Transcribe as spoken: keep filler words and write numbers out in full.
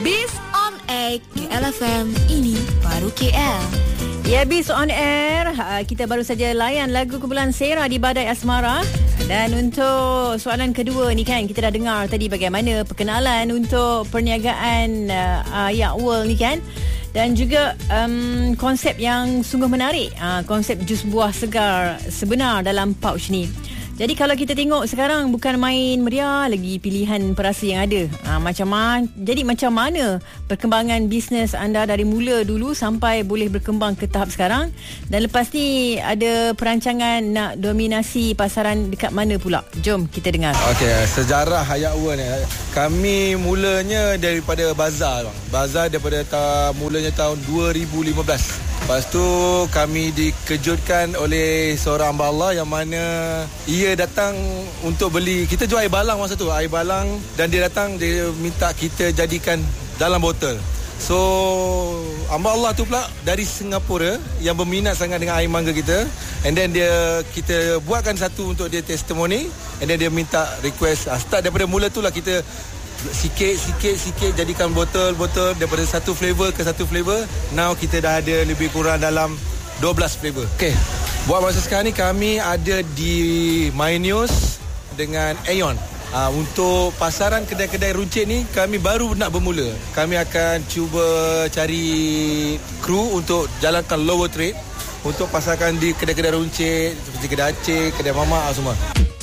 Biz on Air K L F M, ini baru K L. Ya, Biz on Air. Kita baru saja layan lagu kumpulan Sera di Badai Asmara. Dan untuk soalan kedua ni kan, kita dah dengar tadi bagaimana perkenalan untuk perniagaan uh, Yak World ni kan. Dan juga um, konsep yang sungguh menarik, uh, konsep jus buah segar sebenar dalam pouch ni. Jadi kalau kita tengok sekarang bukan main meriah lagi pilihan perasa yang ada. Ha, macam mana? Jadi macam mana perkembangan bisnes anda dari mula dulu sampai boleh berkembang ke tahap sekarang? Dan lepas ni ada perancangan nak dominasi pasaran dekat mana pula? Jom kita dengar. Okey, sejarah Yak World ni. Kami mulanya daripada bazar. Bazar daripada ta- mulanya tahun dua ribu lima belas. Lepas tu kami dikejutkan oleh seorang hamba Allah yang mana ia datang untuk beli. Kita jual air balang masa tu, air balang, dan dia datang dia minta kita jadikan dalam botol. So hamba Allah tu pula dari Singapura yang berminat sangat dengan air mangga kita, and then dia kita buatkan satu untuk dia testimoni, and then dia minta request. Start daripada mula tu lah kita sikit sikit sikit jadikan botol-botol daripada satu flavor ke satu flavor. Now kita dah ada lebih kurang dalam dua belas flavor. Okey, buat masa sekarang ni kami ada di Mynews dengan Aeon. Ha, untuk pasaran kedai-kedai runcit ni kami baru nak bermula. Kami akan cuba cari kru untuk jalankan lower trade untuk pasarkan di kedai-kedai runcit seperti kedai Aceh, kedai Mamak semua.